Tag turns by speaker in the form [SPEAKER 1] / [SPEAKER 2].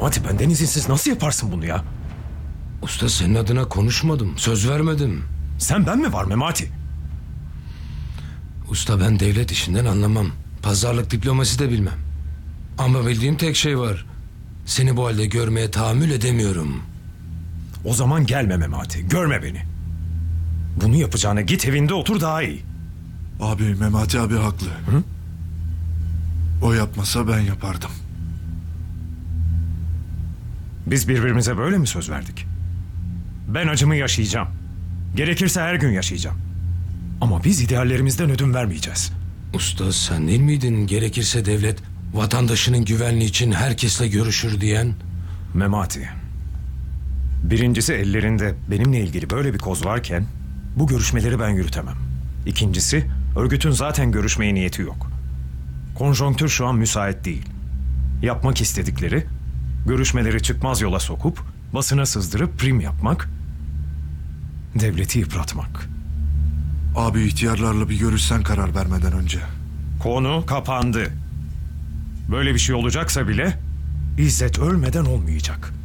[SPEAKER 1] Memati, benden izinsiz nasıl yaparsın bunu ya?
[SPEAKER 2] Usta senin adına konuşmadım. Söz vermedim.
[SPEAKER 1] Sen ben mi var Memati?
[SPEAKER 2] Usta ben devlet işinden anlamam. Pazarlık diplomasi de bilmem. Ama bildiğim tek şey var. Seni bu halde görmeye tahammül edemiyorum.
[SPEAKER 1] O zaman gelme Memati. Görme beni. Bunu yapacağına git evinde otur daha iyi.
[SPEAKER 3] Abi Memati abi haklı.
[SPEAKER 1] Hı?
[SPEAKER 3] O yapmasa ben yapardım.
[SPEAKER 1] Biz birbirimize böyle mi söz verdik? Ben acımı yaşayacağım. Gerekirse her gün yaşayacağım. Ama biz ideallerimizden ödün vermeyeceğiz.
[SPEAKER 2] Usta sen değil miydin gerekirse devlet vatandaşının güvenliği için herkesle görüşür diyen?
[SPEAKER 1] Memati, birincisi ellerinde benimle ilgili böyle bir koz varken bu görüşmeleri ben yürütemem. İkincisi örgütün zaten görüşmeye niyeti yok. Konjonktür şu an müsait değil. Yapmak istedikleri görüşmeleri çıkmaz yola sokup basına sızdırıp prim yapmak, devleti yıpratmak.
[SPEAKER 3] Abi ihtiyarlarla bir görüşsen karar vermeden önce.
[SPEAKER 1] Konu kapandı. Böyle bir şey olacaksa bile İzzet ölmeden olmayacak.